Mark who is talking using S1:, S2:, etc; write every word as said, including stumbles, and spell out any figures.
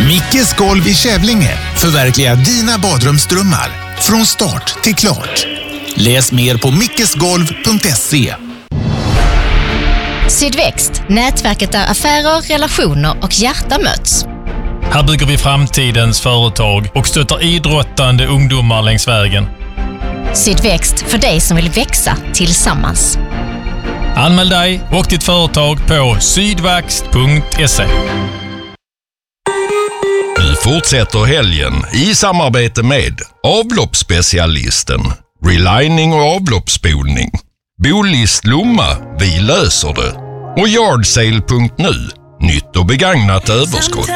S1: Mickes golv i Kävlinge förverkligar dina badrumsdrömmar från start till klart. Läs mer på mickesgolv punkt se.
S2: Sydväxt, nätverket där affärer, relationer och hjärta möts.
S3: Här bygger vi framtidens företag och stöttar idrottande ungdomar längs vägen.
S2: Sydväxt, för dig som vill växa tillsammans.
S3: Anmäl dig och ditt företag på sydväxt punkt se.
S4: Nu fortsätter helgen i samarbete med avloppsspecialisten, relining och avloppsspolning, Bolist Lomma, vi löser det, och yardsale punkt nu, nytt och begagnat överskott.